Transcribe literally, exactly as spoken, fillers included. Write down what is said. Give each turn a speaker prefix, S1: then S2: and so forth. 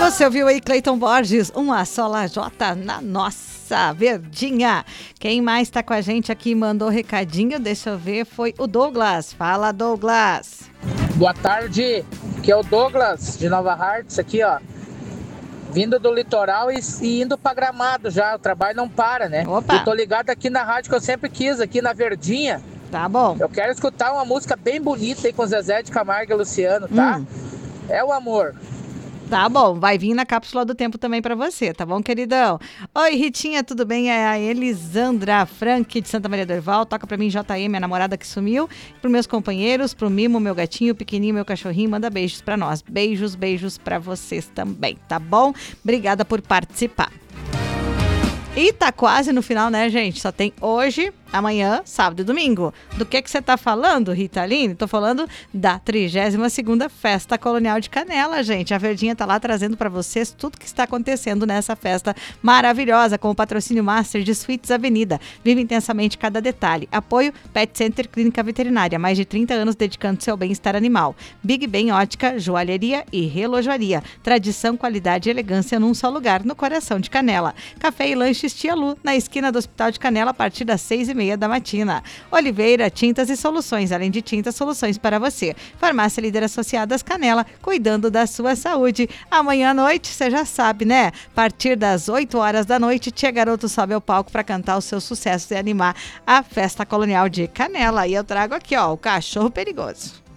S1: Você ouviu aí Cleiton Borges, uma só lajota na nossa verdinha. Quem mais está com a gente aqui mandou recadinho, deixa eu ver, foi o Douglas. Fala, Douglas.
S2: Boa tarde, que é o Douglas de Nova Hartz aqui, ó. Vindo do litoral e, e indo pra Gramado já, o trabalho não para, né?
S1: Opa.
S2: E tô ligado aqui na rádio que eu sempre quis, aqui na Verdinha.
S1: Tá bom.
S2: Eu quero escutar uma música bem bonita aí com Zezé de Camargo e Luciano, tá?
S1: Hum.
S2: É o amor.
S1: Tá bom, vai vir na cápsula do tempo também pra você, tá bom, queridão? Oi, Ritinha, tudo bem? É a Elisandra Frank de Santa Maria do Herval. Toca pra mim, J M, a namorada que sumiu. Pros meus companheiros, pro Mimo, meu gatinho, pequenininho, meu cachorrinho. Manda beijos pra nós. Beijos, beijos pra vocês também, tá bom? Obrigada por participar. E tá quase no final, né, gente? Só tem hoje, amanhã, sábado e domingo. Do que que você tá falando, Rita Aline? Tô falando da trigésima segunda Festa Colonial de Canela, gente. A Verdinha tá lá trazendo pra vocês tudo que está acontecendo nessa festa maravilhosa, com o patrocínio master de Suítes Avenida. Vive intensamente cada detalhe. Apoio Pet Center Clínica Veterinária. Mais de trinta anos dedicando seu bem-estar animal. Big Ben Ótica, Joalheria e Relojoaria. Tradição, qualidade e elegância num só lugar, no coração de Canela. Café e lanches Tia Lu, na esquina do Hospital de Canela, a partir das seis e meia da matina. Oliveira, tintas e soluções, além de tintas, soluções para você. Farmácia Líder Associadas Canela, cuidando da sua saúde. Amanhã à noite, você já sabe, né? A partir das oito horas da noite, Tia Garoto sobe ao palco para cantar os seus sucessos e animar a Festa Colonial de Canela. E eu trago aqui, ó, o Cachorro Perigoso.